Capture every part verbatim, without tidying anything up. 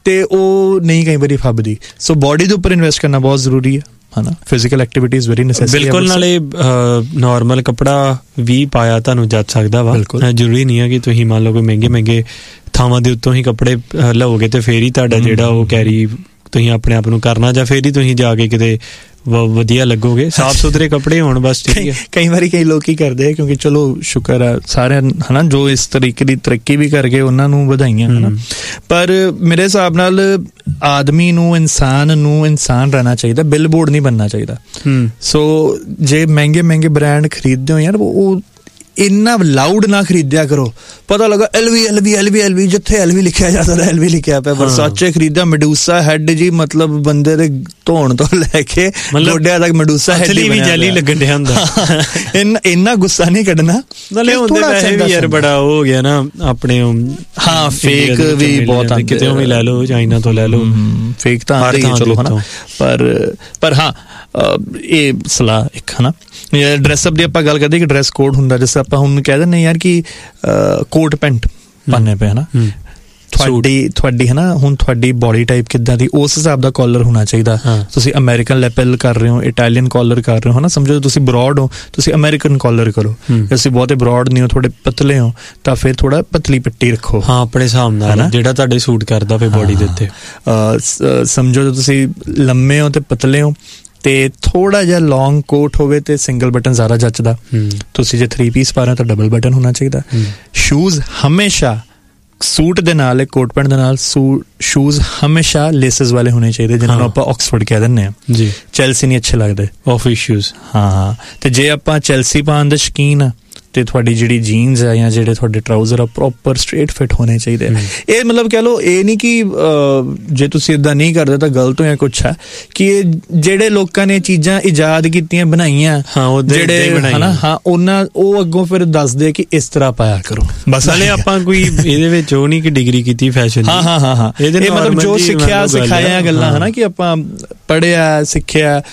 ਤੇ ਉਹ ਨਹੀਂ ਕਈ ਵਾਰੀ ਫੱਬਦੀ। ਸੋ ਬੋਡੀ ਦੇ ਉੱਪਰ ਇਨਵੈਸਟ ਕਰਨਾ ਬਹੁਤ ਜ਼ਰੂਰੀ ਹੈ ਹਨਾ, physical activity is very necessary. ਬਿਲਕੁਲ, ਨਾਲੇ ਨੋਰਮਲ ਕੱਪੜਾ ਵੀ ਪਾਇਆ ਤੁਹਾਨੂੰ ਜੱਜ ਸਕਦਾ ਵਾ, ਜ਼ਰੂਰੀ ਨਹੀਂ ਹੈ ਕਿ ਤੁਸੀਂ ਮੰਨ ਲਓ ਕੋਈ ਮਹਿੰਗੇ ਮਹਿੰਗੇ ਥਾਵਾਂ ਦੇ ਉੱਤੋਂ ਹੀ ਕੱਪੜੇ ਲਓਗੇ ਤੇ ਫੇਰ ਹੀ ਤੁਹਾਡਾ ਜਿਹੜਾ ਉਹ ਕੈਰੀ ਤੁਸੀਂ ਆਪਣੇ ਆਪ ਨੂੰ ਕਰਨਾ, ਜਾਂ ਫੇਰ ਹੀ ਤੁਸੀਂ ਜਾ ਕੇ ਕਿਤੇ ਵਧੀਆ ਲੱਗੋਗੇ। ਸਾਫ ਸੁਥਰੇ ਕੱਪੜੇ ਹੋਣ ਬਸ, ਠੀਕ ਹੈ। ਕਈ ਵਾਰੀ ਕਈ ਲੋਕ ਕੀ ਕਰਦੇ ਆ, ਕਿਉਂਕਿ ਚਲੋ ਸ਼ੁਕਰ ਆ ਸਾਰਿਆਂ ਹਨਾ ਜੋ ਇਸ ਤਰੀਕੇ ਦੀ ਤਰੱਕੀ ਵੀ ਕਰ ਗਏ, ਉਹਨਾਂ ਨੂੰ ਵਧਾਈਆਂ ਹਨਾ, ਪਰ ਮੇਰੇ ਹਿਸਾਬ ਨਾਲ ਆਦਮੀ ਨੂੰ, ਇਨਸਾਨ ਨੂੰ ਇਨਸਾਨ ਰਹਿਣਾ ਚਾਹੀਦਾ, ਬਿਲਬੋਰਡ ਨਹੀਂ ਬਣਨਾ ਚਾਹੀਦਾ। ਸੋ ਜੇ ਮਹਿੰਗੇ ਮਹਿੰਗੇ ਬ੍ਰਾਂਡ ਖਰੀਦਦੇ ਹੋ ਯਾਰ, ਉਹ ਇੰਨਾ ਲਾਊਡ ਨਾ ਖਰੀਦਿਆ ਕਰੋ। ਪਤਾ ਲੱਗਾ ਐਲਵੀ ਐਲਵੀ ਐਲਵੀ ਐਲਵੀ ਜਿੱਥੇ ਐਲਵੀ ਲਿਖਿਆ ਜਾਂਦਾ ਐਲਵੀ ਲਿਖਿਆ ਪਿਆ। ਵਰਸਾਚੇ ਖਰੀਦਿਆ, ਮੈਡੂਸਾ ਹੈਡ ਜੀ, ਮਤਲਬ ਬੰਦੇ ਦੇ ਧੋਣ ਤੋਂ ਲੈ ਕੇ ਗੋਡਿਆਂ ਤੱਕ ਮੈਡੂਸਾ ਹੈਡ ਵੀ ਜਾਲੀ ਲੱਗਣ ਡਿਆ ਹੁੰਦਾ। ਇੰਨਾ ਗੁੱਸਾ ਨਹੀਂ ਕੱਢਣਾ। ਨਾਲੇ ਹੁੰਦੇ ਵੈਸੇ ਵੀ ਯਾਰ ਬੜਾ ਉਹ ਹੋ ਗਿਆ ਨਾ ਆਪਣੇ, ਹਾਂ ਫੇਕ ਵੀ ਬਹੁਤ ਆਉਂਦੇ, ਕਿਤੇ ਵੀ ਲੈ ਲਓ, ਚਾਈਨਾ ਤੋਂ ਲੈ ਲਓ, ਫੇਕ ਤਾਂ ਆਉਂਦੇ ਹੀ ਚਲੋ ਹਨਾ। ਪਰ ਪਰ ਹਾਂ ਇਹ ਸਲਾਹ ਇੱਕ ਹਨਾ, ਡਰੈਸਅਪ ਦੀ ਆਪਾਂ ਗੱਲ ਕਰਦੇ ਕਿ ਡਰੈਸ ਕੋਡ ਹੁੰਦਾ, ਜਿਸ ਆਪਾਂ ਹੁਣ ਕਹਿ ਦਿੰਦੇ ਯਾਰ ਕਿ ਕੋਟ ਪੈਂਟ ਪਾਉਂਦੇ ਪਏ ਹਨਾ, ਤੁਹਾਡੀ ਤੁਹਾਡੀ ਹਨਾ ਹੁਣ ਤੁਹਾਡੀ ਬੋਡੀ ਟਾਈਪ ਕਿੱਦਾਂ ਦੀ, ਉਸ ਹਿਸਾਬ ਦਾ ਕਾਲਰ ਹੋਣਾ ਚਾਹੀਦਾ। ਤੁਸੀਂ ਅਮਰੀਕਨ ਲੈਪਲ ਕਰ ਰਹੇ ਹੋ, ਇਟਾਲੀਅਨ ਕਾਲਰ ਕਰ ਰਹੇ ਹੋ ਹਨਾ, ਸਮਝੋ ਤੁਸੀਂ ਬਰੋਡ ਹੋ, ਤੁਸੀਂ ਅਮਰੀਕਨ ਕਾਲਰ ਕਰੋ। ਤੁਸੀਂ ਬਹੁਤੇ ਬਰੋਡ ਨਹੀਂ ਹੋ, ਥੋੜੇ ਪਤਲੇ ਹੋ, ਤਾਂ ਫਿਰ ਥੋੜਾ ਪਤਲੀ ਪੱਟੀ ਰੱਖੋ, ਹਾਂ ਆਪਣੇ ਹਿਸਾਬ ਨਾਲ ਜਿਹੜਾ ਤੁਹਾਡੇ ਸੂਟ ਕਰਦਾ ਫਿਰ ਬੋਡੀ ਦੇ ਉੱਤੇ। ਸਮਝੋ ਤੁਸੀਂ ਲੰਮੇ ਹੋ ਤੇ ਪਤਲੇ ਹੋ, ਤੇ ਥੋੜਾ ਜਿਹਾ ਲੌਂਗ ਕੋਟ ਹੋਵੇ ਤੇ ਸਿੰਗਲ ਬਟਨ ਜ਼ਿਆਦਾ ਜੱਚਦਾ। ਤੁਸੀਂ ਜੇ ਥ੍ਰੀ ਪੀਸ ਪਾ ਰਹੇ ਹੋ ਤਾਂ ਡਬਲ ਬਟਨ ਹੋਣਾ ਚਾਹੀਦਾ। ਸ਼ੂਜ਼ ਹਮੇਸ਼ਾ ਸੂਟ ਦੇ ਨਾਲ, ਕੋਟ ਪੈਂਟ ਦੇ ਨਾਲ ਸ਼ੂਜ਼ ਹਮੇਸ਼ਾ ਲੇਸਿਸ ਵਾਲੇ ਹੋਣੇ ਚਾਹੀਦੇ, ਜਿਹਨਾਂ ਨੂੰ ਆਪਾਂ ਆਕਸਫੋਰਡ ਕਹਿ ਦਿੰਦੇ ਹਾਂ ਜੀ। ਚੈਲਸੀ ਨਹੀਂ ਅੱਛੇ ਲੱਗਦੇ, ਆਫਿਸ ਸ਼ੂਜ਼। ਹਾਂ, ਤੇ ਜੇ ਆਪਾਂ ਚੈਲਸੀ ਪਾਉਣ ਦੇ ਸ਼ੌਕੀਨ ਆ ਤੇ ਤੁਹਾਡੀ ਜਿਹੜੀ ਜੀਨਸ ਹੈ ਜਾਂ ਜਿਹੜੇ ਤੁਹਾਡੇ ਟਰਾਊਜ਼ਰ ਆ ਪ੍ਰੋਪਰ ਸਟ੍ਰੇਟ ਫਿਟ ਹੋਣੇ ਚਾਹੀਦੇ। ਇਹ ਮਤਲਬ ਕਹਿ ਲਓ, ਇਹ ਨਹੀਂ ਕਿ ਜੇ ਤੁਸੀਂ ਇੱਦਾਂ ਨਹੀਂ ਕਰਦੇ ਤਾਂ ਗਲਤ ਹੋ ਜਾਂ ਕੁਛ ਹੈ, ਕਿ ਇਹ ਜਿਹੜੇ ਲੋਕਾਂ ਨੇ ਚੀਜ਼ਾਂ ਇਜਾਦ ਕੀਤੀਆਂ, ਬਣਾਈਆਂ, ਜਿਹੜੇ ਹਨਾ, ਹਾਂ ਉਹਨਾਂ ਉਹ ਅੱਗੋਂ ਫਿਰ ਦੱਸਦੇ ਕਿ ਇਸ ਤਰ੍ਹਾਂ ਪਾਇਆ ਕਰੋ ਬਸ। ਹਾਲੇ ਆਪਾਂ ਕੋਈ ਇਹਦੇ ਵਿੱਚ ਉਹ ਨਹੀਂ ਕਿ ਡਿਗਰੀ ਕੀਤੀ ਫੈਸ਼ਨ ਦੀ। ਹਾਂ ਹਾਂ ਹਾਂ ਹਾਂ ਇਹ ਮਤਲਬ ਜੋ ਸਿੱਖਿਆ ਸਿਖਾਇਆ ਗੱਲਾਂ ਹਨਾ, ਕਿ ਆਪਾਂ ਪੜ੍ਹਿਆ ਸਿੱਖਿਆ,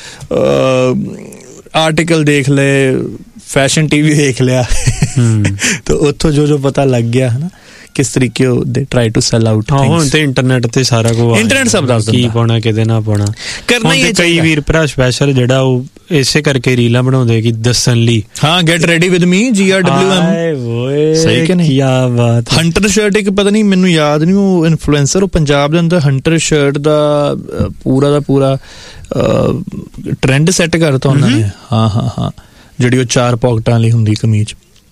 ਆਰਟੀਕਲ ਦੇਖ ਲਏ, ਫੈਸ਼ਨ ਟੀਵੀ ਦੇਖ ਲਿਆ, ਤੇ ਉੱਥੋਂ ਜੋ ਜੋ ਪਤਾ ਲੱਗ ਗਿਆ ਹਨਾ ਕਿਸ ਤਰੀਕੇ ਦੇ ਟਰਾਈ ਟੂ ਸੈਲ ਆਊਟ। ਹੁਣ ਤੇ ਇੰਟਰਨੈਟ ਤੇ ਸਾਰਾ ਕੁਝ, ਇੰਟਰਨੈਟ ਸਭ ਦੱਸ ਦਿੰਦਾ ਕੀ ਪਾਉਣਾ ਕਿਤੇ ਨਾ ਪਾਉਣਾ ਕਰਨਾ ਹੀ। ਕਈ ਵੀਰ ਭਰਾ ਸਪੈਸ਼ਲ ਜਿਹੜਾ ਉਹ ਇਸੇ ਕਰਕੇ ਰੀਲਾਂ ਬਣਾਉਂਦੇ ਕਿ ਦੱਸਣ ਲਈ, ਹਾਂ ਗੈਟ ਰੈਡੀ ਵਿਦ ਮੀ, ਜੀ ਆਰ ਡਬਲਿਊ ਐਮ। ਸਹੀ ਕਿ ਨਹੀਂ? ਕਿਆ ਬਾਤ। ਹੰਟਰ ਸ਼ਰਟ ਇੱਕ ਪਤਾ ਨਹੀਂ, ਮੈਨੂੰ ਯਾਦ ਨਹੀਂ, ਉਹ ਇਨਫਲੂਐਂਸਰ ਉਹ ਪੰਜਾਬ ਦੇ ਅੰਦਰ ਹੰਟਰ ਸ਼ਰਟ ਦਾ ਪੂਰਾ ਦਾ ਪੂਰਾ ਟ੍ਰੈਂਡ ਸੈੱਟ ਕਰਤਾ ਉਹਨਾਂ ਨੇ। ਹਾਂ ਹਾਂ ਹਾਂ, ਜਿਹੜੀ ਉਹ ਚਾਰ ਪੌਕਟਾਂ ਵਾਲੀ ਹੁੰਦੀ ਕਮੀਜ਼,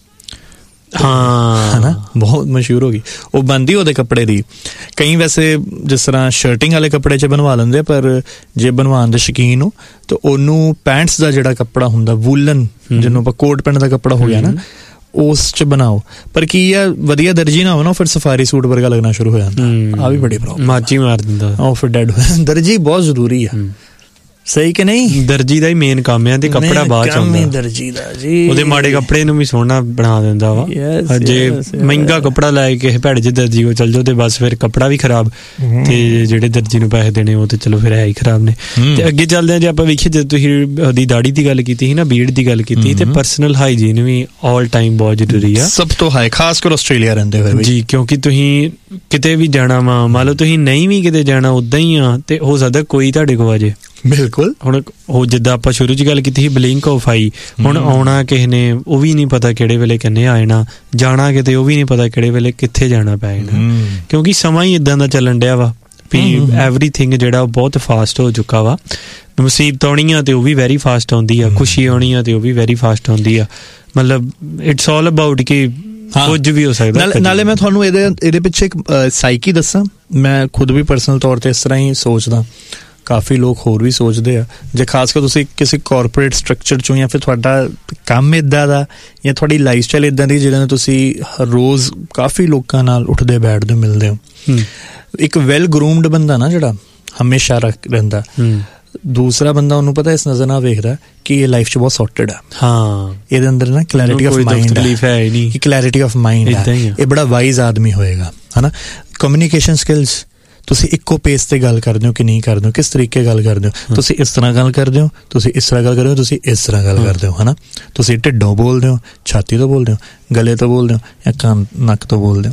ਹਾਂ ਹਨਾ, ਬਹੁਤ ਮਸ਼ਹੂਰ ਹੋ ਗਈ। ਉਹ ਬਣਦੀ ਉਹਦੇ ਕੱਪੜੇ ਦੀ। ਕਈ ਵੈਸੇ ਜਿਸ ਤਰ੍ਹਾਂ ਸ਼ਰਟਿੰਗ ਵਾਲੇ ਕੱਪੜੇ 'ਚ ਬਣਵਾ ਲੈਂਦੇ, ਪਰ ਜੇ ਬਣਵਾਉਣ ਦੇ ਸ਼ੌਕੀਨ ਹੋ ਤਾਂ ਉਹਨੂੰ ਪੈਂਟਸ ਦਾ ਜਿਹੜਾ ਕੱਪੜਾ ਹੁੰਦਾ ਵੂਲਨ, ਜਿਹਨੂੰ ਆਪਾਂ ਕੋਟ ਪੈਂਟ ਦਾ ਕੱਪੜਾ ਹੋ ਗਿਆ ਨਾ, ਉਸ 'ਚ ਬਣਾਓ। ਪਰ ਕੀ ਆ, ਵਧੀਆ ਦਰਜੀ ਨਾ ਹੋ ਨਾ, ਫਿਰ ਸਫਾਰੀ ਸੂਟ ਵਰਗਾ ਲੱਗਣਾ ਸ਼ੁਰੂ ਹੋ ਜਾਂਦਾ। ਆ ਵੀ ਬੜੀ ਪ੍ਰੋਬਲਮ, ਮਾਚੀ ਮਾਰ ਦਿੰਦਾ ਉਹ, ਫਿਰ ਡੈਡ ਹੋ ਜਾਂਦਾ। ਦਰਜੀ ਬਹੁਤ ਜ਼ਰੂਰੀ ਆ, ਸਹੀ ਕਿ ਨਹੀਂ? ਦਰਜੀ ਦਾ ਹੀ ਮੇਨ ਕੰਮ ਆ, ਤੇ ਕੱਪੜਾ ਬਾਅਦ ਚ ਆਉਂਦਾ ਦਰਜੀ ਦਾ ਜੀ। ਉਹਦੇ ਮਾੜੇ ਕੱਪੜੇ ਨੂੰ ਵੀ ਸੋਹਣਾ ਬਣਾ ਦਿੰਦਾ ਵਾ। ਜੇ ਮਹਿੰਗਾ ਕੱਪੜਾ ਲੈ ਕੇ ਕਿਸੇ ਭੈੜੇ ਜਿਹੇ ਦਰਜੀ ਕੋਲ ਚੱਲ ਜਾਓ ਤੇ ਬਸ ਫਿਰ ਕੱਪੜਾ ਵੀ ਖਰਾਬ, ਤੇ ਜਿਹੜੇ ਦਰਜੀ ਨੂੰ ਪੈਸੇ ਦੇਣੇ ਉਹ ਤੇ ਚਲੋ ਫਿਰ ਹੈ ਹੀ ਖਰਾਬ ਨੇ। ਤੇ ਅੱਗੇ ਚੱਲਦੇ ਆ, ਜੇ ਆਪਾਂ ਵੇਖੀਏ, ਜਦੋਂ ਤੁਸੀਂ ਉਹਦੀ ਦਾੜੀ ਦੀ ਗੱਲ ਕੀਤੀ ਸੀ ਨਾ, ਬੀਅਰਡ ਦੀ ਗੱਲ ਕੀਤੀ, ਤੇ ਪਰਸਨਲ ਹਾਈਜੀਨ ਵੀ ਆਲ ਟਾਈਮ ਬਹੁਤ ਜ਼ਰੂਰੀ ਆ, ਸਭ ਤੋਂ ਹਾਈ, ਖਾਸ ਕਰ ਆਸਟ੍ਰੇਲੀਆ ਰਹਿੰਦੇ ਹੋਏ ਜੀ। ਕਿਉਂਕਿ ਤੁਸੀਂ ਕਿਤੇ ਵੀ ਜਾਣਾ ਵਾ, ਮੰਨ ਲਓ ਤੁਸੀਂ ਨਹੀਂ ਵੀ ਕਿਤੇ ਜਾਣਾ, ਉੱਦਾਂ ਹੀ ਆ, ਤੇ ਹੋ ਸਕਦਾ ਕੋਈ ਤੁਹਾਡੇ ਕੋਲ ਆ ਜੇ। ਬਿਲਕੁਲ। ਹੁਣ ਉਹ ਜਿੱਦਾਂ ਆਪਾਂ ਸ਼ੁਰੂ 'ਚ ਗੱਲ ਕੀਤੀ ਸੀ, ਬਲਿੰਕ ਆਫ ਆਈ, ਹੁਣ ਆਉਣਾ ਕਿਸੇ ਨੇ ਉਹ ਵੀ ਨਹੀਂ ਪਤਾ ਕਿਹੜੇ ਵੇਲੇ ਕਿੰਨੇ ਆ ਜਾਣਾ, ਜਾਣਾ ਕਿਤੇ ਉਹ ਵੀ ਨਹੀਂ ਪਤਾ ਕਿਹੜੇ ਵੇਲੇ ਕਿੱਥੇ ਜਾਣਾ ਪੈ ਜਾਣਾ, ਕਿਉਂਕਿ ਸਮਾਂ ਹੀ ਇੱਦਾਂ ਦਾ ਚੱਲਣ ਡਿਆ ਵਾ ਵੀ ਐਵਰੀਥਿੰਗ ਜਿਹੜਾ ਉਹ ਬਹੁਤ ਫਾਸਟ ਹੋ ਚੁੱਕਾ ਵਾ। ਮੁਸੀਬਤ ਆਉਣੀ ਆ ਤੇ ਉਹ ਵੀ ਵੈਰੀ ਫਾਸਟ ਆਉਂਦੀ ਆ, ਖੁਸ਼ੀ ਆਉਣੀ ਆ ਤੇ ਉਹ ਵੀ ਵੈਰੀ ਫਾਸਟ ਆਉਂਦੀ ਆ। ਮਤਲਬ ਇਟਸ ਆਲ ਅਬਾਊਟ ਕਿ ਕੁਝ ਵੀ ਹੋ ਸਕਦਾ। ਨਾਲੇ ਮੈਂ ਤੁਹਾਨੂੰ ਇਹਦੇ ਇਹਦੇ ਪਿੱਛੇ ਇੱਕ ਸਾਈਕੀ ਦੱਸਾਂ, ਮੈਂ ਖੁਦ ਵੀ ਪਰਸਨਲ ਤੌਰ ਤੇ ਇਸ ਤਰ੍ਹਾਂ ਹੀ ਸੋਚਦਾ, ਕਾਫੀ ਲੋਕ ਹੋਰ ਵੀ ਸੋਚਦੇ ਆ। ਜੇ ਖਾਸ ਕਰ ਤੁਸੀਂ ਕਿਸੇ ਕਾਰਪੋਰੇਟ ਸਟਰਕਚਰ 'ਚੋਂ, ਜਾਂ ਫਿਰ ਤੁਹਾਡਾ ਕੰਮ ਇੱਦਾਂ ਦਾ, ਜਾਂ ਤੁਹਾਡੀ ਲਾਈਫ ਸਟਾਈਲ ਇੱਦਾਂ ਦੀ ਜਿਹਦੇ ਨਾਲ ਤੁਸੀਂ ਰੋਜ਼ ਕਾਫੀ ਲੋਕਾਂ ਨਾਲ ਉੱਠਦੇ ਬੈਠਦੇ ਮਿਲਦੇ ਹੋ, ਇੱਕ ਵੈਲ ਗਰੂਮਡ ਬੰਦਾ ਨਾ ਜਿਹੜਾ ਹਮੇਸ਼ਾ ਰਹਿੰਦਾ, ਦੂਸਰਾ ਬੰਦਾ ਉਹਨੂੰ ਪਤਾ ਇਸ ਨਜ਼ਰ ਨਾਲ ਵੇਖਦਾ ਕਿ ਇਹ ਲਾਈਫ 'ਚ ਬਹੁਤ ਸੌਰਟਡ ਆ। ਹਾਂ, ਇਹਦੇ ਅੰਦਰ ਨਾ ਕਲੈਰਿਟੀ ਆਫ ਮਾਈਂਡ ਹੈ, ਕਲੈਰਿਟੀ ਆਫ ਮਾਈਂਡ ਹੈ, ਇਹ ਬੜਾ ਵਾਈਜ਼ ਆਦਮੀ ਹੋਏਗਾ ਹਨਾ। ਕਮਿਊਨੀਕੇਸ਼ਨ ਸਕਿੱਲਸ, ਤੁਸੀਂ ਇੱਕੋ ਪੇਸ ਤੇ ਗੱਲ ਕਰਦੇ ਹੋ ਕਿ ਨਹੀਂ ਕਰਦੇ ਹੋ, ਕਿਸ ਤਰੀਕੇ ਗੱਲ ਕਰਦੇ ਹੋ, ਤੁਸੀਂ ਇਸ ਤਰ੍ਹਾਂ ਗੱਲ ਕਰਦੇ ਹੋ, ਤੁਸੀਂ ਇਸ ਤਰ੍ਹਾਂ ਗੱਲ ਕਰਦੇ ਹੋ, ਤੁਸੀਂ ਇਸ ਤਰ੍ਹਾਂ ਗੱਲ ਕਰਦੇ ਹੋ, ਹਨਾ, ਤੁਸੀਂ ਢਿੱਡੋਂ ਬੋਲਦੇ ਹੋ, ਛਾਤੀ ਤੋਂ ਬੋਲਦੇ ਹੋ, ਗਲੇ ਤੋਂ ਬੋਲਦੇ ਹੋ, ਜਾਂ ਕੰਨ ਨੱਕ ਤੋਂ ਬੋਲਦੇ ਹੋ,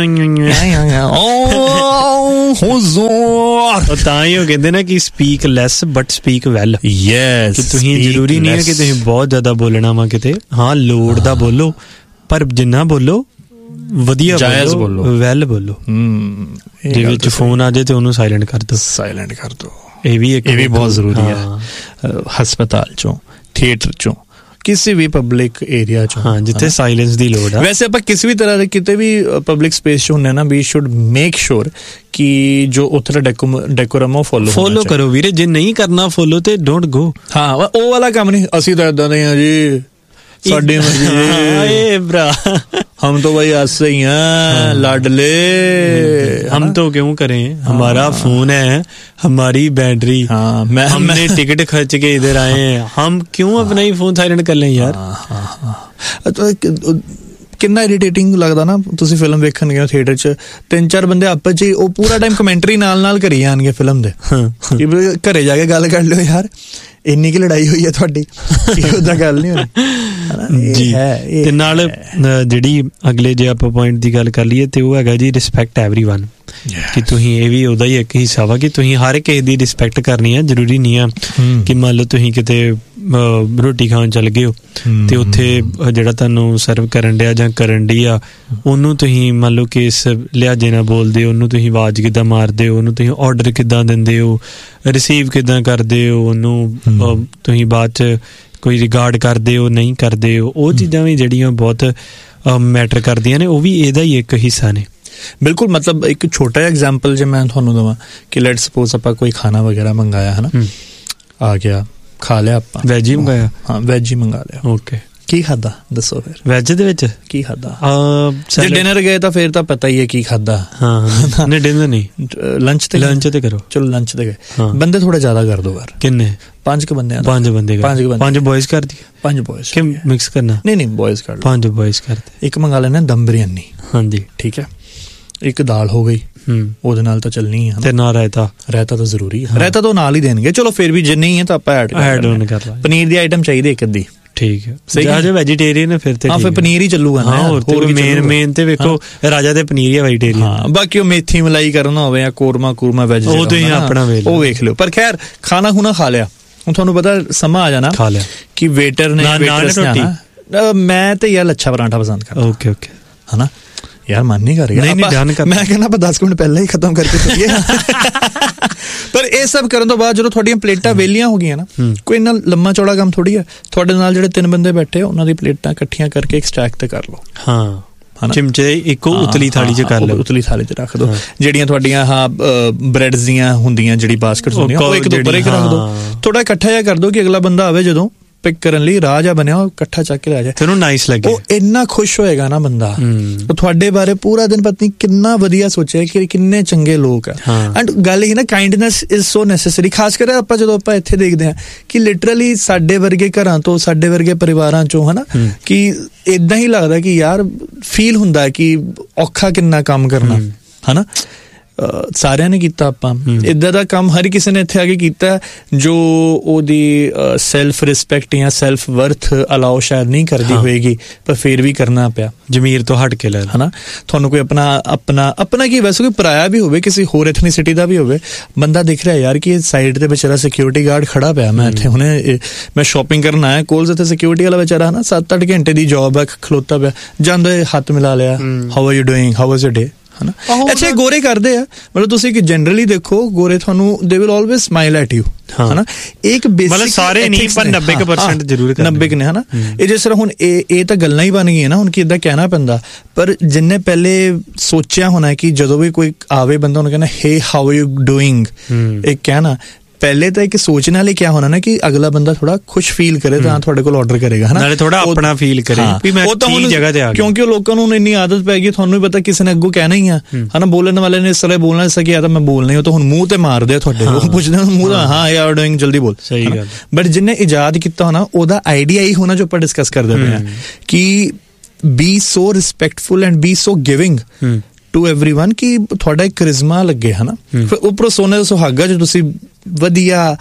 ਤਾਂ ਹੀ ਉਹ ਕਹਿੰਦੇ ਨਾ ਕਿ speak lace but speak well. Yes, ਕਿ ਤੁਸੀਂ ਜ਼ਰੂਰੀ ਨਹੀਂ ਹੈ ਕਿ ਤੁਸੀਂ ਬਹੁਤ ਜ਼ਿਆਦਾ ਬੋਲਣਾ ਵਾ ਕਿਤੇ, ਹਾਂ ਲੋੜ ਦਾ ਬੋਲੋ, ਪਰ ਜਿੰਨਾ ਬੋਲੋ ਵਧੀਆ ਜਾਇਜ਼ ਬੋਲੋ, ਵੈਲ ਬੋਲੋ। ਜੇ ਵਿੱਚ ਫੋਨ ਆ ਜਾਏ ਤੇ ਉਹਨੂੰ ਸਾਇਲੈਂਟ ਕਰ ਦਿਓ, ਸਾਇਲੈਂਟ ਕਰ ਦਿਓ। ਇਹ ਵੀ ਇੱਕ ਇਹ ਵੀ ਬਹੁਤ ਜ਼ਰੂਰੀ ਹੈ। ਹਸਪਤਾਲ ਚੋਂ, ਥੀਏਟਰ ਚੋਂ, ਕਿਸੇ ਵੀ ਪਬਲਿਕ ਏਰੀਆ ਚ, ਹਾਂ ਜਿੱਥੇ ਸਾਇਲੈਂਸ ਦੀ ਲੋੜ ਆ। ਵੈਸੇ ਆਪਾਂ ਕਿਸੇ ਵੀ ਤਰ੍ਹਾਂ ਦੇ ਕਿਤੇ ਵੀ ਪਬਲਿਕ ਸਪੇਸ ਚ ਹੁੰਦੇ ਨਾ, ਵੀ ਸ਼ੁੱਡ ਮੇਕ ਸ਼ੋਰ ਕਿ ਜੋ ਉੱਥੇ ਦਾ ਡੈਕੋਰਮ ਉਹ ਫੋਲੋ ਫੋਲੋ ਕਰੋ ਵੀਰੇ। ਜੇ ਨਹੀਂ ਕਰਨਾ ਫੋਲੋ ਤੇ ਡੋਂਟ ਗੋ। ਹਾਂ ਉਹ ਵਾਲਾ ਕੰਮ ਨਹੀਂ, ਅਸੀਂ ਤਾਂ ਏਦਾਂ ਦੇ ਆ ਜੀ, ਸਾਡੀ ਮਰਜ਼ੀ ਭਰਾ, हम तो भाई ऐसे ही हैं लाडले, हम तो क्यों करें, हमारा फोन है, हमारी बैटरी, हाँ, मैं हमने टिकट खर्च के इधर आए हैं, हम क्यों अपना ही फोन साइलेंट कर लें यार। ਕਿੰਨਾ ਇਰੀਟੇਟਿੰਗ ਲੱਗਦਾ ਨਾ, ਤੁਸੀਂ ਫਿਲਮ ਵੇਖਣ ਗਏ ਥੀਏਟਰ 'ਚ, ਤਿੰਨ ਚਾਰ ਬੰਦੇ ਆਪਸ 'ਚ ਉਹ ਪੂਰਾ ਟਾਈਮ ਕਮੈਂਟਰੀ ਨਾਲ ਨਾਲ ਕਰੀ ਜਾਣਗੇ ਫਿਲਮ ਦੇ। ਘਰੇ ਜਾ ਕੇ ਗੱਲ ਕਰ ਲਿਓ ਯਾਰ, ਇੰਨੀ ਕੀ ਲੜਾਈ ਹੋਈ ਹੈ ਤੁਹਾਡੀ, ਉਹਦਾ ਗੱਲ ਨਹੀਂ ਹੋਣੀ ਜੀ। ਤੇ ਨਾਲ ਜਿਹੜੀ ਅਗਲੇ ਜੇ ਆਪਾਂ ਪੁਆਇੰਟ ਦੀ ਗੱਲ ਕਰ ਲਈਏ ਤੇ ਉਹ ਹੈਗਾ ਜੀ ਰਿਸਪੈਕਟ ਐਵਰੀਵਨ। ਕਿ ਤੁਸੀਂ ਇਹ ਵੀ ਉਹਦਾ ਹੀ ਇੱਕ ਹਿੱਸਾ ਵਾ ਕਿ ਤੁਸੀਂ ਹਰ ਕਿਸੇ ਦੀ ਰਿਸਪੈਕਟ ਕਰਨੀ ਆ। ਜ਼ਰੂਰੀ ਨਹੀਂ ਆ ਕਿ ਮੰਨ ਲਓ ਤੁਸੀਂ ਕਿਤੇ ਰੋਟੀ ਖਾਣ ਚੱਲ ਗਏ ਹੋ ਤੇ ਉੱਥੇ ਜਿਹੜਾ ਤੁਹਾਨੂੰ ਸਰਵ ਕਰਨ ਡਿਆ ਜਾਂ ਕਰਨ ਡਈ ਆ ਉਹਨੂੰ ਤੁਸੀਂ ਮੰਨ ਲਓ ਕਿ ਇਸ ਲਿਹਾਜ਼ੇ ਨਾਲ ਬੋਲਦੇ ਹੋ, ਉਹਨੂੰ ਤੁਸੀਂ ਆਵਾਜ਼ ਕਿੱਦਾਂ ਮਾਰਦੇ ਹੋ, ਉਹਨੂੰ ਤੁਸੀਂ ਆਰਡਰ ਕਿੱਦਾਂ ਦਿੰਦੇ ਹੋ, ਰਿਸੀਵ ਕਿੱਦਾਂ ਕਰਦੇ ਹੋ, ਉਹਨੂੰ ਤੁਸੀਂ ਬਾਅਦ 'ਚ ਕੋਈ ਰਿਗਾਰਡ ਕਰਦੇ ਹੋ ਨਹੀਂ ਕਰਦੇ ਹੋ, ਉਹ ਚੀਜ਼ਾਂ ਵੀ ਜਿਹੜੀਆਂ ਬਹੁਤ ਮੈਟਰ ਕਰਦੀਆਂ ਨੇ, ਉਹ ਵੀ ਇਹਦਾ ਹੀ ਇੱਕ ਹਿੱਸਾ ਨੇ। ਬਿਲਕੁਲ। ਮਤਲਬ ਇੱਕ ਛੋਟਾ ਜਿਹਾ ਐਗਜ਼ਾਮਪਲ ਜੇ ਮੈਂ ਤੁਹਾਨੂੰ ਦੇਵਾਂ ਕਿ ਲੈਟ ਸਪੋਜ਼ ਆਪਾਂ ਕੋਈ ਖਾਣਾ ਵਗੈਰਾ ਮੰਗਾਇਆ ਹੈ ਨਾ, ਆ ਗਿਆ, ਖਾ ਲਿਆ ਆਪਾਂ, ਵੈਜ ਹੀ ਮੰਗਾਇਆ, ਹਾਂ ਵੈਜ ਹੀ ਮੰਗਾ ਲਿਆ, ਓਕੇ, ਕੀ ਖਾਦਾ ਦੱਸੋ ਫਿਰ? ਵੈਜ ਦੇ ਵਿੱਚ ਕੀ ਖਾਦਾ? ਜੇ ਡਿਨਰ ਗਏ ਤਾਂ ਫਿਰ ਤਾਂ ਪਤਾ ਹੀ ਹੈ ਕੀ ਖਾਦਾ। ਹਾਂ ਨਹੀਂ ਡਿਨਰ ਨਹੀਂ, ਲੰਚ ਤੇ ਲੰਚ ਤੇ ਕਰੋ, ਚਲੋ ਲੰਚ ਤੇ ਗਏ, ਬੰਦੇ ਥੋੜਾ ਜ਼ਿਆਦਾ ਕਰ ਦੋ ਯਾਰ। ਕਿੰਨੇ? ਪੰਜ ਕੁ ਬੰਦੇ, ਪੰਜ ਬੰਦੇ, ਪੰਜ ਪੰਜ ਬॉयਜ਼ ਕਰ ਦੀ, ਪੰਜ ਬॉयਜ਼ ਕਿ ਮਿਕਸ ਕਰਨਾ? ਨਹੀਂ ਨਹੀਂ ਬॉयਜ਼ ਕਰ ਲਓ, ਪੰਜ ਬॉयਜ਼ ਕਰਦੇ। ਇੱਕ ਮੰਗਾ ਲੈਣਾ ਦਮ ਬਿਰਿਆਨੀ, ਹਾਂਜੀ ਠੀਕ ਹੈ, ਇੱਕ ਦਾਲ ਹੋ ਗਈ, ਉਹਦੇ ਨਾਲ ਤਾਂ ਚੱਲਣੀ ਹੈ, ਤੇ ਨਾਲ ਰਾਇਤਾ, ਰਾਇਤਾ ਤਾਂ ਜ਼ਰੂਰੀ ਹੈ, ਰਾਇਤਾ ਤਾਂ ਨਾਲ ਹੀ ਦੇਣਗੇ, ਚਲੋ ਫਿਰ ਵੀ ਜੇ ਨਹੀਂ ਹੈ ਤਾਂ ਆਪਾਂ ਐਡ ਐਡ ਆਨ ਕਰ ਲਾਂਗੇ। ਪਨੀਰ ਦੀ ਆਈਟਮ ਚਾਹੀਦੀ ਇੱਕ ਅੱਧੀ, ਠੀਕ ਹੈ, ਸਹੀ ਹੈ। ਜੇ ਵੈਜੀਟੇਰੀਅਨ ਹੈ ਫਿਰ ਤੇ ਹਾਂ ਫਿਰ ਪਨੀਰ ਹੀ ਚੱਲੂਗਾ ਨਾ, ਹੋਰ ਮੇਨ ਮੇਨ ਤੇ ਵੇਖੋ ਰਾਜਾ ਤੇ ਪਨੀਰ ਹੀ ਹੈ ਵੈਜੀਟੇਰੀਅਨ। ਹਾਂ ਬਾਕੀ ਉਹ ਮੇਥੀ ਮਲਾਈ ਕਰਨਾ ਹੋਵੇ ਜਾਂ ਕੋਰਮਾ ਕੂਰਮਾ ਵੈਜ, ਉਹ ਤੁਸੀਂ ਆਪਣਾ ਉਹ ਵੇਖ ਲਿਓ। ਪਰ ਖੈਰ ਖਾਣਾ ਖੁਣਾ ਖਾ ਲਿਆ, ਹੁਣ ਤੁਹਾਨੂੰ ਪਤਾ ਸਮਾਂ ਆ ਜਾਣਾ, ਖਾ ਲਿਆ ਕਿ ਵੇਟਰ ਨੇ ਮੈਂ ਤੇ ਯਾਰ ਲੱਛਾ ਪਰਾਂਠਾ ਪਸੰਦ ਕਰਦਾ। ਓਕੇ ਓਕੇ, ਹਨਾ ਯਾਰ ਮਨ ਨਹੀਂ ਕਰ ਰਿਹਾ, ਮੈਂ ਕਹਿੰਦਾ ਆਪਾਂ ਦਸ ਮਿੰਟ ਪਹਿਲਾਂ ਹੀ ਖਤਮ ਕਰਕੇ ਚੱਲੀਏ। ਪਰ ਇਹ ਸਭ ਕਰਨ ਤੋਂ ਬਾਅਦ ਜਦੋਂ ਤੁਹਾਡੀਆਂ ਪਲੇਟਾਂ ਵਿਹਲੀਆਂ ਹੋ ਗਈਆਂ ਨਾ, ਕੋਈ ਇੰਨਾ ਲੰਮਾ ਚੌੜਾ ਕੰਮ ਥੋੜੀ ਹੈ, ਤੁਹਾਡੇ ਨਾਲ ਜਿਹੜੇ ਤਿੰਨ ਬੰਦੇ ਬੈਠੇ ਉਹਨਾਂ ਦੀ ਪਲੇਟਾਂ ਇਕੱਠੀਆਂ ਕਰਕੇ ਇੱਕ ਸਟੈਕ ਤੇ ਕਰ ਲਓ। ਹਾਂ ਚਿਮਚੇ ਇੱਕੋ ਉਤਲੀ ਥਾਲੀ 'ਚ ਕਰ ਲਓ, ਉਤਲੀ ਥਾਲੀ 'ਚ ਰੱਖ ਦਿਓ। ਜਿਹੜੀਆਂ ਤੁਹਾਡੀਆਂ ਹਾਂ ਬ੍ਰੈਡਸ ਦੀਆਂ ਹੁੰਦੀਆਂ ਜਿਹੜੀ ਬਾਸਕਟਸ ਹੁੰਦੀਆਂ ਉਹ ਇੱਕ ਦੋ ਉੱਪਰ ਇੱਕ ਰੱਖ ਦਿਓ, ਥੋੜਾ ਇਕੱਠਾ ਜਿਹਾ ਕਰ ਦਿਓ ਕਿ ਅਗਲਾ ਬੰਦਾ ਆਵੇ ਜਦੋਂ ਪਿਕ ਕਰਨ ਲਈ ਰਾਹ ਜਾ ਬਣਿਆ ਉਹ ਇਕੱਠਾ ਚੱਕ ਕੇ ਲੈ ਜਾਏ, ਤੈਨੂੰ ਨਾਈਸ ਲੱਗੇ, ਉਹ ਇੰਨਾ ਖੁਸ਼ ਹੋਏਗਾ ਨਾ ਬੰਦਾ। ਉਹ ਤੁਹਾਡੇ ਬਾਰੇ ਪੂਰਾ ਦਿਨ ਪਤਾ ਨਹੀਂ ਕਿੰਨਾ ਵਧੀਆ ਸੋਚਿਆ ਕਿ ਕਿੰਨੇ ਚੰਗੇ ਲੋਕ ਆ। ਐਂਡ ਗੱਲ ਹੀ ਨਾ ਕਾਈਂਡਨੈਸ ਇਜ਼ ਸੋ ਨੈਸੈਸਰੀ, ਖਾਸ ਕਰ ਆਪਾਂ ਜਦੋਂ ਆਪਾਂ ਇੱਥੇ ਦੇਖਦੇ ਹਾਂ ਕਿ ਲਿਟਰਲੀ ਸਾਡੇ ਵਰਗੇ ਘਰਾਂ ਤੋਂ, ਸਾਡੇ ਵਰਗੇ ਪਰਿਵਾਰਾਂ ਚੋਂ ਹਨਾ, ਕਿ ਏਦਾਂ ਹੀ ਲੱਗਦਾ ਕਿ ਯਾਰ ਫੀਲ ਹੁੰਦਾ ਕਿ ਔਖਾ ਕਿੰਨਾ ਕੰਮ ਕਰਨਾ ਹਨਾ। ਸਾਰਿਆਂ ਨੇ ਕੀਤਾ, ਆਪਾਂ ਇੱਦਾਂ ਦਾ ਕੰਮ ਹਰ ਕਿਸੇ ਨੇ ਇੱਥੇ ਆ ਕੇ ਕੀਤਾ ਜੋ ਉਹਦੀ ਸੈਲਫ ਰਿਸਪੈਕਟ ਜਾਂ ਸੈਲਫ ਵਰਥ ਅਲਾਓ ਸ਼ਾਇਦ ਨਹੀਂ ਕਰਦੀ ਹੋਏਗੀ, ਪਰ ਫਿਰ ਵੀ ਕਰਨਾ ਪਿਆ, ਜ਼ਮੀਰ ਤੋਂ ਹਟ ਕੇ ਲੈ ਹਨਾ। ਤੁਹਾਨੂੰ ਕੋਈ ਆਪਣਾ ਆਪਣਾ ਆਪਣਾ ਕੀ ਵੈਸੇ ਕੋਈ ਪਰਾਇਆ ਵੀ ਹੋਵੇ, ਕਿਸੇ ਹੋਰ ਐਥਨੀਸਿਟੀ ਦਾ ਵੀ ਹੋਵੇ, ਬੰਦਾ ਦਿਖ ਰਿਹਾ ਯਾਰ ਕਿ ਸਾਈਡ ਤੇ ਵਿਚਾਰਾ ਸਿਕਿਉਰਿਟੀ ਗਾਰਡ ਖੜਾ ਪਿਆ, ਮੈਂ ਇੱਥੇ ਹੁਣੇ ਮੈਂ ਸ਼ਾਪਿੰਗ ਕਰਨ ਆਇਆ, ਕੋਲ ਇੱਥੇ ਸਿਕਿਉਰਿਟੀ ਵਾਲਾ ਵਿਚਾਰਾ ਹਨਾ ਸੱਤ ਅੱਠ ਘੰਟੇ ਦੀ ਜੌਬ ਹੈ, ਖਲੋਤਾ ਪਿਆ, ਜਾਂਦੇ ਹੱਥ ਮਿਲਾ ਲਿਆ, how are you doing, how was your ਡੇ ਹਨਾ। ਅੱਛਾ ਗੋਰੇ ਕਰਦੇ ਆ, ਮਤਲਬ ਤੁਸੀਂ ਕਿ ਜਨਰਲੀ ਦੇਖੋ ਗੋਰੇ ਤੁਹਾਨੂੰ they will always smile at you ਹਨਾ। ਇੱਕ ਬੇਸਿਕ ਸਾਰੇ ਨਹੀਂ ਪਰ ਨੱਬੇ ਪਰਸੈਂਟ ਜ਼ਰੂਰ ਨੱਬੇ ਨੇ ਹਨਾ। ਇਹ ਜਿਸ ਤਰ੍ਹਾਂ ਹੁਣ ਇਹ ਇਹ ਤਾਂ ਗੱਲਾਂ ਹੀ ਬਣ ਗਈਆਂ ਨਾ ਹੁਣ ਕਿ ਏਦਾਂ ਕਹਿਣਾ ਪੈਂਦਾ, ਪਰ ਜਿੰਨੇ ਪਹਿਲੇ ਸੋਚਿਆ ਹੋਣਾ ਕਿ ਜਦੋਂ ਵੀ ਕੋਈ ਆਵੇ ਬੰਦਾ ਉਹਨੂੰ ਕਹਿੰਦਾ ਹੇ ਹਾਊ ਆਰ ਯੂ ਡੂਇੰਗ, ਇਹ ਕਹਿਣਾ ਪਹਿਲੇ ਤਾਂ ਇੱਕ ਸੋਚਣ ਵਾਲੇ ਕਿਆ ਹੋਣਾ ਨਾ ਕਿ ਅਗਲਾ ਬੰਦਾ ਥੋੜਾ ਖੁਸ਼ ਫੀਲ ਕਰੇ ਤਾਂ ਤੁਹਾਡੇ ਕੋਲ ਆਰਡਰ ਕਰੇਗਾ ਹਨਾ, ਨਾਲੇ ਥੋੜਾ ਆਪਣਾ ਫੀਲ ਕਰੇ ਵੀ ਮੈਂ ਠੀਕ ਜਗ੍ਹਾ ਤੇ ਆ ਗਿਆ, ਕਿਉਂਕਿ ਉਹ ਲੋਕਾਂ ਨੂੰ ਇੰਨੀ ਆਦਤ ਪੈ ਗਈ, ਤੁਹਾਨੂੰ ਵੀ ਪਤਾ ਕਿਸੇ ਨੇ ਅੱਗੋਂ ਕਹਿਣਾ ਹੀ ਆ ਹਨਾ, ਬੋਲਣ ਵਾਲੇ ਨੇ ਇਸ ਤਰ੍ਹਾਂ ਬੋਲਣਾ ਸਕਿਆ ਆ ਤਾਂ ਮੈਂ ਬੋਲਣਾ ਹੀ, ਉਹ ਤਾਂ ਹੁਣ ਮੂੰਹ ਤੇ ਮਾਰਦੇ ਆ ਤੁਹਾਡੇ, ਉਹ ਪੁੱਛਦੇ ਮੂੰਹ ਦਾ ਹਾਂ ਯੂ ਆਰ ਡੂਇੰਗ ਜਲਦੀ ਬੋਲ, ਸਹੀ ਗੱਲ। ਬਟ ਜਿਹਨੇ ਇਜਾਦ ਕੀਤਾ ਹੋਣਾ ਉਹਦਾ ਆਈਡੀਆ ਹੀ ਹੋਣਾ ਜੋ ਆਪਾਂ ਡਿਸਕਸ ਕਰਦੇ ਪਏ ਆ ਕਿ B so respectful and B so giving to everyone ਕਿ ਤੁਹਾਡਾ ਇੱਕ ਕਰਿਜ਼ਮਾ ਲੱਗੇ ਹਨਾ। ਫਿਰ ਉੱਪਰੋਂ ਸੋਨੇ ਦਾ ਸੁਹਾਗਾ ਚ ਤੁਸੀਂ ਵਧੀਆ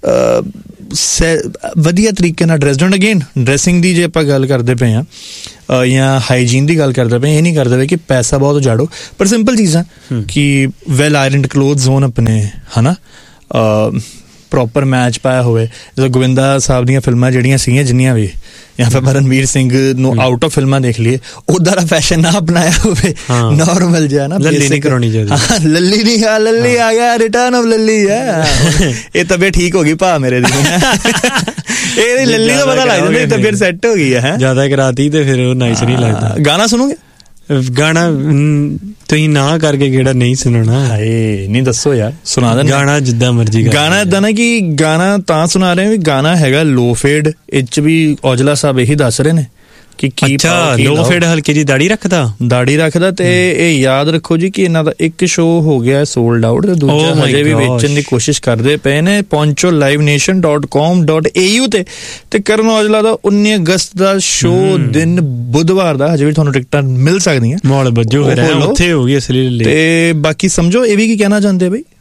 ਵਧੀਆ ਤਰੀਕੇ ਨਾਲ ਡਰੈਸਡ ਹੋਣ। ਅਗੇਨ ਡਰੈਸਿੰਗ ਦੀ ਜੇ ਆਪਾਂ ਗੱਲ ਕਰਦੇ ਪਏ ਹਾਂ ਜਾਂ ਹਾਈਜੀਨ ਦੀ ਗੱਲ ਕਰਦੇ ਪਏ, ਇਹ ਨਹੀਂ ਕਰਦੇ ਪਏ ਕਿ ਪੈਸਾ ਬਹੁਤ ਉਜਾੜੋ, ਪਰ ਸਿੰਪਲ ਚੀਜ਼ਾਂ ਕਿ ਵੈਲ ਆਇਰਨਡ ਕਲੋਥਸ ਹੋਣ ਆਪਣੇ ਹਨਾ, ਪ੍ਰੋਪਰ ਮੈਚ ਪਾਇਆ ਹੋਵੇ। ਜਦੋਂ ਗੋਵਿੰਦਾ ਸਾਹਿਬ ਦੀਆਂ ਫਿਲਮਾਂ ਜਿਹੜੀਆਂ ਸੀਗੀਆਂ ਜਿੰਨੀਆਂ ਵੀ, ਜਾਂ ਫਿਰ ਰਣਵੀਰ ਸਿੰਘ ਨੂੰ ਆਊਟ ਆਫ ਫਿਲਮਾਂ ਦੇਖ ਲਈਏ, ਉੱਦਾਂ ਦਾ ਫੈਸ਼ਨ ਨਾ ਅਪਣਾਇਆ ਹੋਵੇ, ਨਾਰਮਲ ਜਿਹਾ ਨਾ, ਲੱਲੀ ਨਹੀਂ ਕਰਾਉਣੀ ਚਾਹੀਦੀ। ਲੱਲੀ ਨਹੀਂ ਆ, ਲੱਲੀ ਆ ਗਿਆ, ਰਿਟਰਨ ਆਫ ਲੱਲੀ ਹੈ। ਇਹ ਤਬੀਅਤ ਠੀਕ ਹੋ ਗਈ ਭਾ ਮੇਰੇ ਦੀ, ਇਹ ਲੱਲੀ ਦਾ ਪਤਾ ਲੱਗ ਜਾਂਦਾ ਤਬੀਅਤ ਸੈੱਟ ਹੋ ਗਈ ਹੈ। ਜ਼ਿਆਦਾ ਕਰਾਤੀ ਤੇ ਫਿਰ ਉਹ ਨਾਈਸ ਨਹੀਂ ਲੱਗਦਾ। ਗਾਣਾ ਸੁਣੋਗੇ? ਗਾਣਾ ਤੁਸੀਂ ਨਾ ਕਰਕੇ ਕਿਹੜਾ ਨਹੀਂ ਸੁਣਾਉਣਾ। ਹਾਏ ਨਹੀਂ ਦੱਸੋ ਯਾਰ, ਸੁਣਾ ਦੇ ਗਾਣਾ ਜਿੱਦਾਂ ਮਰਜੀ। ਗਾਣਾ ਏਦਾਂ ਨਾ ਕਿ ਗਾਣਾ ਤਾਂ ਸੁਣਾ ਰਹੇ ਵੀ ਗਾਣਾ ਹੈਗਾ ਲੋ ਫੇਡ, ਇਹ 'ਚ ਵੀ ਔਜਲਾ ਸਾਹਿਬ ਇਹੀ ਦੱਸ ਰਹੇ ਨੇ ਕਿ ਕੀ ਲੋ ਫੇਡ ਹਲਕੀ ਜੀ ਦਾੜੀ ਰੱਖਦਾ ਦਾੜੀ ਰੱਖਦਾ ਤੇ ਇਹ ਯਾਦ ਰੱਖੋ ਜੀ ਕਿ ਇਹਨਾਂ ਦਾ ਇੱਕ ਸ਼ੋਅ ਹੋ ਗਿਆ ਸੋਲਡ ਆਊਟ ਤੇ ਦੂਜਾ ਹਜੇ ਵੀ ਵੇਚਣ ਦੀ ਕੋਸ਼ਿਸ਼ ਕਰਦੇ ਪਏ ਨੇ ਪਹੁੰਚੋ live nation dot com dot A you ਤੇ। ਤੇ ਕਰਨ ਔਜਲਾ ਦਾ ਉੱਨੀ ਅਗਸਤ ਦਾ ਸ਼ੋਅ ਦਿਨ ਬੁੱਧਵਾਰ ਦਾ, ਹਜੇ ਵੀ ਤੁਹਾਨੂੰ ਟਿਕਟਾਂ ਮਿਲ ਸਕਦੀਆਂ। ਮੌਲ ਬੱਜੋ ਉੱਥੇ ਹੋ ਗਈ ਅਸਲੀ। ਤੇ ਬਾਕੀ ਸਮਝੋ ਇਹ ਵੀ ਕੀ ਕਹਿਣਾ ਚਾਹੁੰਦੇ ਬਈ